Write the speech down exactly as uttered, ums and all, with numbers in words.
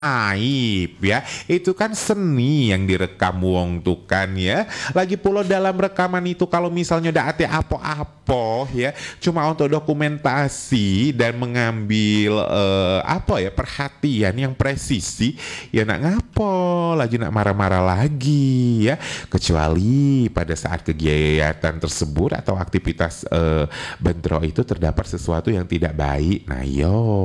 Aib ya, itu kan seni yang direkam wong tuh kan ya. Lagi pula dalam rekaman itu kalau misalnya udah ate apo-apo ya, cuma untuk dokumentasi dan mengambil eh, apa ya perhatian yang presisi, ya nak ngapo lagi nak marah-marah lagi ya. Kecuali pada saat kegiatan tersebut atau aktivitas eh, bentrok itu terdapat sesuatu yang tidak baik. Nah yo